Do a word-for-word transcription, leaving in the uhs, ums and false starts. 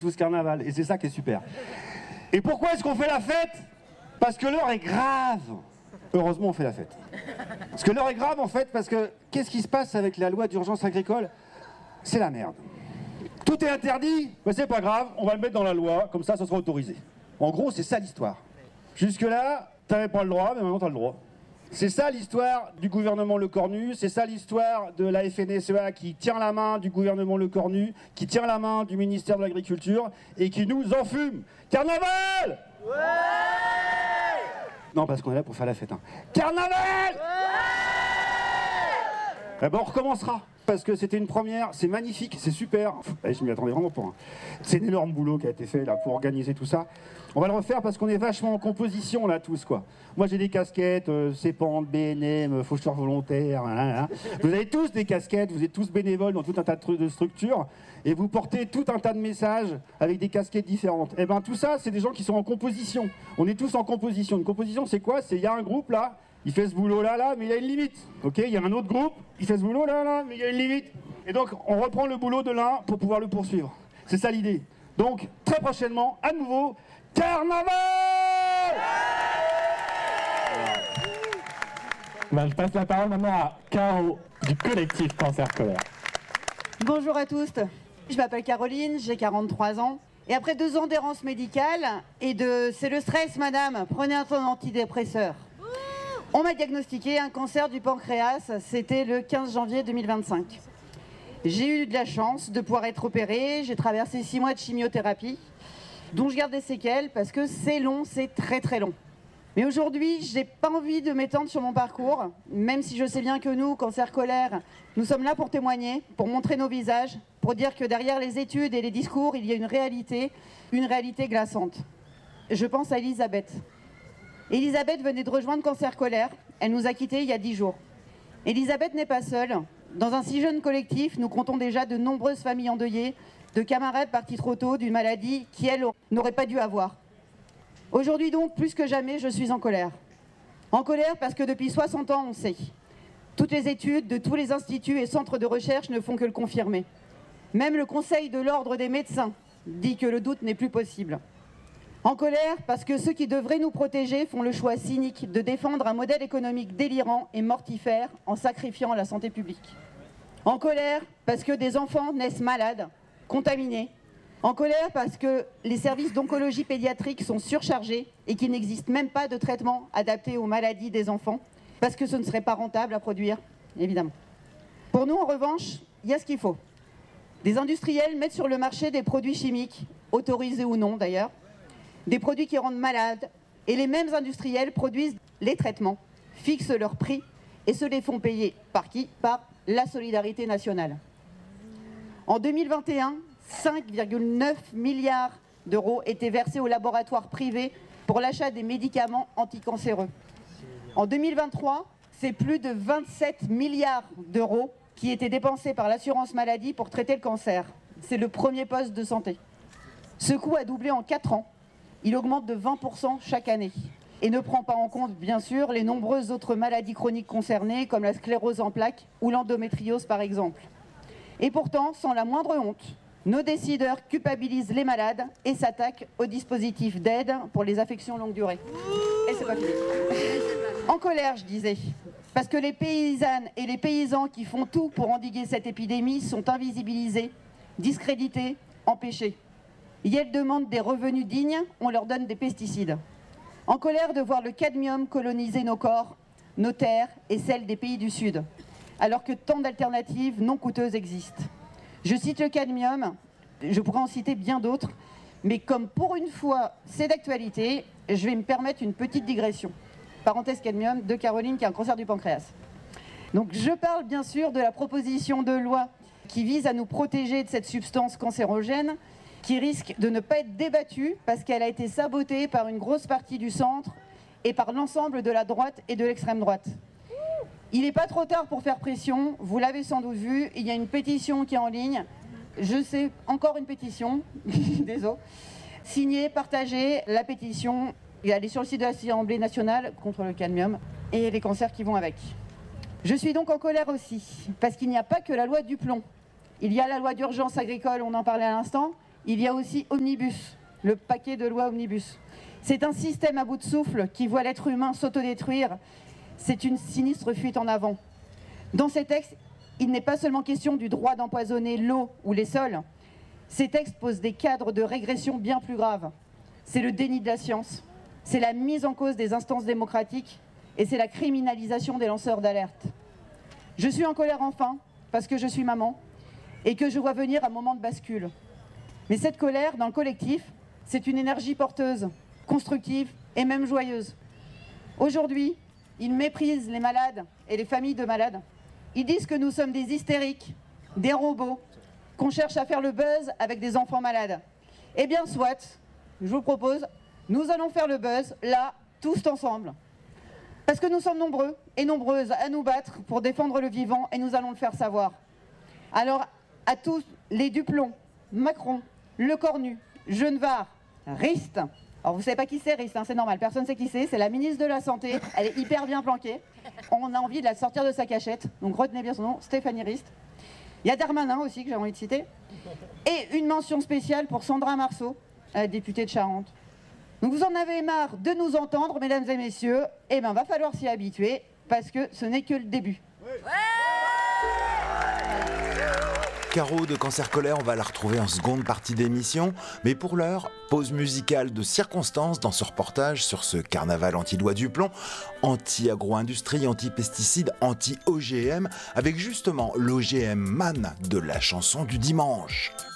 tout ce carnaval. Et c'est ça qui est super. Et pourquoi est-ce qu'on fait la fête? Parce que l'heure est grave. Heureusement, on fait la fête. Parce que l'heure est grave, en fait, parce que qu'est-ce qui se passe avec la loi d'urgence agricole? C'est la merde. Tout est interdit, mais c'est pas grave, on va le mettre dans la loi, comme ça, ça sera autorisé. En gros, c'est ça l'histoire. Jusque-là, t'avais pas le droit, mais maintenant t'as le droit. C'est ça l'histoire du gouvernement Lecornu, c'est ça l'histoire de la F N S E A qui tient la main du gouvernement Lecornu, qui tient la main du ministère de l'Agriculture et qui nous enfume. Carnaval! Ouais! Non, parce qu'on est là pour faire la fête. Hein. Carnaval! Ouais! Eh ben, on recommencera. Parce que c'était une première, c'est magnifique, c'est super. Allez, je m'y attendais vraiment pas. Hein. C'est un énorme boulot qui a été fait là pour organiser tout ça. On va le refaire parce qu'on est vachement en composition là tous quoi. Moi j'ai des casquettes, euh, CEPANT, B N M, faucheurs volontaires. Hein, hein. Vous avez tous des casquettes, vous êtes tous bénévoles dans tout un tas de, de structures et vous portez tout un tas de messages avec des casquettes différentes. Et ben tout ça c'est des gens qui sont en composition. On est tous en composition. Une composition c'est quoi? C'est il y a un groupe là. Il fait ce boulot là, là, mais il y a une limite. Ok, il y a un autre groupe, il fait ce boulot là, là, mais il y a une limite. Et donc, on reprend le boulot de l'un pour pouvoir le poursuivre. C'est ça l'idée. Donc, très prochainement, à nouveau, Carnaval! Ben, je passe la parole maintenant à Caro du collectif Cancer Colère. Bonjour à tous. Je m'appelle Caroline, j'ai quarante-trois ans. Et après deux ans d'errance médicale et de « c'est le stress, madame, prenez un antidépresseur », on m'a diagnostiqué un cancer du pancréas, c'était le quinze janvier deux mille vingt-cinq. J'ai eu de la chance de pouvoir être opérée, j'ai traversé six mois de chimiothérapie, dont je garde des séquelles parce que c'est long, c'est très très long. Mais aujourd'hui, je n'ai pas envie de m'étendre sur mon parcours, même si je sais bien que nous, Cancer Colère, nous sommes là pour témoigner, pour montrer nos visages, pour dire que derrière les études et les discours, il y a une réalité, une réalité glaçante. Je pense à Elisabeth. Elisabeth venait de rejoindre Cancer Colère. Elle nous a quittés il y a dix jours. Elisabeth n'est pas seule. Dans un si jeune collectif, nous comptons déjà de nombreuses familles endeuillées, de camarades partis trop tôt d'une maladie qui, elle, n'aurait pas dû avoir. Aujourd'hui donc, plus que jamais, je suis en colère. En colère parce que depuis soixante ans, on sait. Toutes les études de tous les instituts et centres de recherche ne font que le confirmer. Même le Conseil de l'Ordre des médecins dit que le doute n'est plus possible. En colère parce que ceux qui devraient nous protéger font le choix cynique de défendre un modèle économique délirant et mortifère en sacrifiant la santé publique. En colère parce que des enfants naissent malades, contaminés. En colère parce que les services d'oncologie pédiatrique sont surchargés et qu'il n'existe même pas de traitement adapté aux maladies des enfants, parce que ce ne serait pas rentable à produire, évidemment. Pour nous, en revanche, il y a ce qu'il faut. Des industriels mettent sur le marché des produits chimiques, autorisés ou non d'ailleurs, des produits qui rendent malades, et les mêmes industriels produisent les traitements, fixent leurs prix et se les font payer par qui? Par la solidarité nationale. En deux mille vingt et un, cinq virgule neuf milliards d'euros étaient versés aux laboratoires privés pour l'achat des médicaments anticancéreux. En deux mille vingt-trois, c'est plus de vingt-sept milliards d'euros qui étaient dépensés par l'assurance maladie pour traiter le cancer. C'est le premier poste de santé. Ce coût a doublé en quatre ans. Il augmente de vingt pour cent chaque année et ne prend pas en compte, bien sûr, les nombreuses autres maladies chroniques concernées, comme la sclérose en plaques ou l'endométriose, par exemple. Et pourtant, sans la moindre honte, nos décideurs culpabilisent les malades et s'attaquent aux dispositifs d'aide pour les affections longue durée. Et c'est pas fini. En colère, je disais, parce que les paysannes et les paysans qui font tout pour endiguer cette épidémie sont invisibilisés, discrédités, empêchés. Ils demandent des revenus dignes, on leur donne des pesticides. En colère de voir le cadmium coloniser nos corps, nos terres et celles des pays du Sud, alors que tant d'alternatives non coûteuses existent. Je cite le cadmium, je pourrais en citer bien d'autres, mais comme pour une fois c'est d'actualité, je vais me permettre une petite digression. Parenthèse cadmium de Caroline qui a un cancer du pancréas. Donc je parle bien sûr de la proposition de loi qui vise à nous protéger de cette substance cancérogène, qui risque de ne pas être débattue parce qu'elle a été sabotée par une grosse partie du centre et par l'ensemble de la droite et de l'extrême droite. Il n'est pas trop tard pour faire pression, vous l'avez sans doute vu, il y a une pétition qui est en ligne, je sais, encore une pétition, désolé, signez, partagez la pétition, elle est sur le site de l'Assemblée nationale contre le cadmium et les cancers qui vont avec. Je suis donc en colère aussi, parce qu'il n'y a pas que la loi du plomb. Il y a la loi d'urgence agricole, on en parlait à l'instant, il y a aussi Omnibus, le paquet de loi Omnibus. C'est un système à bout de souffle qui voit l'être humain s'autodétruire. C'est une sinistre fuite en avant. Dans ces textes, il n'est pas seulement question du droit d'empoisonner l'eau ou les sols. Ces textes posent des cadres de régression bien plus graves. C'est le déni de la science, c'est la mise en cause des instances démocratiques et c'est la criminalisation des lanceurs d'alerte. Je suis en colère enfin parce que je suis maman et que je vois venir un moment de bascule. Mais cette colère, dans le collectif, c'est une énergie porteuse, constructive et même joyeuse. Aujourd'hui, ils méprisent les malades et les familles de malades. Ils disent que nous sommes des hystériques, des robots, qu'on cherche à faire le buzz avec des enfants malades. Eh bien, soit, je vous propose, nous allons faire le buzz, là, tous ensemble. Parce que nous sommes nombreux et nombreuses à nous battre pour défendre le vivant et nous allons le faire savoir. Alors, à tous les Duplon, Macron, Le Cornu, Genevard, Rist. Alors, vous ne savez pas qui c'est, Rist, hein, c'est normal, personne ne sait qui c'est. C'est la ministre de la Santé, elle est hyper bien planquée. On a envie de la sortir de sa cachette, donc retenez bien son nom, Stéphanie Rist. Il y a Darmanin aussi, que j'ai envie de citer. Et une mention spéciale pour Sandra Marceau, la députée de Charente. Donc vous en avez marre de nous entendre, mesdames et messieurs. Eh bien, va falloir s'y habituer, parce que ce n'est que le début. Ouais. Caro de Cancer Colère, on va la retrouver en seconde partie d'émission. Mais pour l'heure, pause musicale de circonstance dans ce reportage sur ce carnaval anti-loi du plomb, anti-agro-industrie, anti-pesticides, anti-O G M, avec justement l'O G M man de la chanson du dimanche.